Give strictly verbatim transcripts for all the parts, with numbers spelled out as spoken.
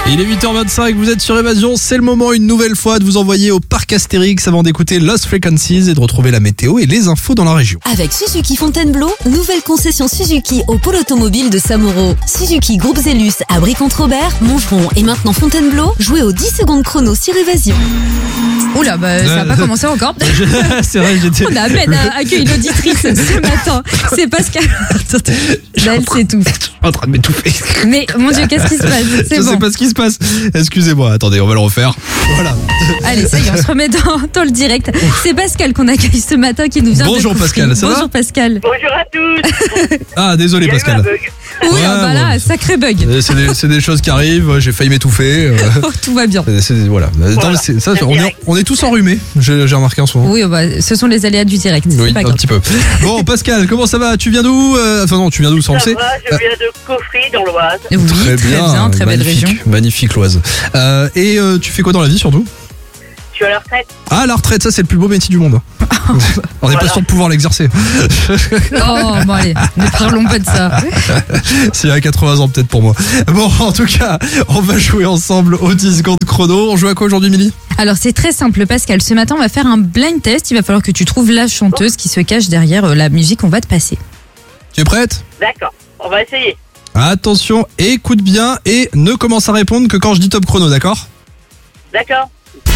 Il est huit heures vingt-cinq, vous êtes sur Évasion, c'est le moment une nouvelle fois de vous envoyer au parc Astérix avant d'écouter Lost Frequencies et de retrouver la météo et les infos dans la région. Avec Suzuki Fontainebleau, nouvelle concession Suzuki au pôle automobile de Samoro. Suzuki Groupe Zélus à Brie-Contre-Robert, Montgeron et maintenant Fontainebleau, jouez aux dix secondes chrono sur Évasion. Oula, bah, ça n'a pas commencé encore. C'est vrai, j'étais... On a à peine accueilli une auditrice ce matin. C'est Pascal. Elle s'étouffe. Je suis en train de m'étouffer. Mais mon Dieu, qu'est-ce qui se passe? C'est Je bon. sais pas ce qui se passe. Excusez-moi, attendez, on va le refaire. Voilà. Allez, ça y est, on se remet dans, dans le direct. C'est Pascal qu'on accueille ce matin qui nous vient Bonjour de Pascal, ça va? Bonjour Pascal. Bonjour à tous. Ah, désolé Il y a eu Pascal. un bug. Oui, Ouais, ah bah là, ouais. sacré bug. Euh, C'est des, c'est des choses qui arrivent, j'ai failli m'étouffer. euh, Oh, tout va bien. c'est- c'est- voilà. Attends, c'est- ça, c'est on, est, direct. on est tous enrhumés, j'ai j'ai remarqué en ce moment. Oui, bah, ce sont les aléas du direct. Oui, C'est pas un grave. petit peu. Bon, Pascal, comment ça va? Tu viens d'où? Euh, Enfin non, tu viens d'où, ça on le Ça sait. va, je viens de Coffry dans l'Oise. Oui, Très bien, très belle magnifique, région. magnifique l'Oise. Euh, et euh, tu fais quoi dans la vie surtout? Je suis à la retraite. Ah, la retraite, ça c'est le plus beau métier du monde. On n'est pas Voilà. sûr de pouvoir l'exercer. Oh, bon, allez, ne parlons pas de ça. C'est à quatre-vingts ans peut-être pour moi. Bon, en tout cas, on va jouer ensemble aux dix secondes chrono. On joue à quoi aujourd'hui, Milly? Alors, c'est très simple, Pascal. Ce matin, on va faire un blind test. Il va falloir que tu trouves la chanteuse qui se cache derrière euh, la musique qu'on va te passer. Tu es prête? D'accord, on va essayer. Attention, écoute bien et ne commence à répondre que quand je dis top chrono, d'accord? D'accord.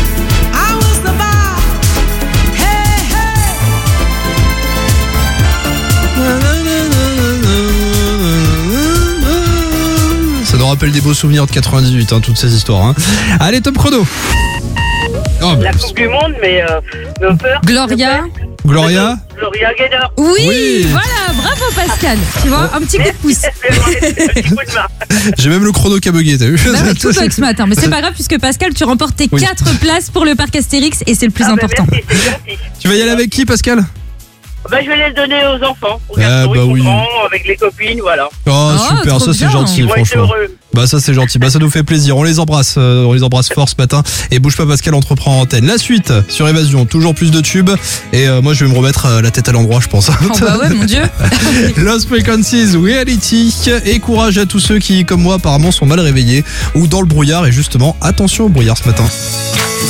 Ça nous rappelle des beaux souvenirs de quatre-vingt-dix-huit, hein, toutes ces histoires. Hein. Allez, top chrono. Oh, La Coupe du Monde, mais euh, nos peurs. Gloria. Gloria. Gloria Gaynor. Oui, Oui. voilà, bravo Pascal. Tu vois, un petit coup de pouce. Un petit coup de main. J'ai même le chrono qui a bugué, t'as vu? Bah ouais, tout bug ce matin, mais c'est pas grave puisque Pascal, tu remportes tes Oui. quatre places pour le parc Astérix et c'est le plus Ah, bah, important. merci, c'est gentil. Tu vas y aller avec qui, Pascal? Bah, je vais les donner aux enfants. Aux Ah, garçons, bah ils sont oui. grands, avec les copines, voilà. Oh, Oh, super, trop ça c'est bien. gentil, Ils vont être franchement. heureux. Bah ça c'est gentil, bah ça nous fait plaisir. On les embrasse, euh, on les embrasse fort ce matin. Et bouge pas Pascal, entreprend en antenne. La suite sur Évasion, toujours plus de tubes. Et euh, moi je vais me remettre euh, la tête à l'endroit, je pense. Oh bah ouais, mon Dieu. Lost Frequencies, Reality. Et courage à tous ceux qui, comme moi, apparemment sont mal réveillés ou dans le brouillard. Et justement, attention au brouillard ce matin.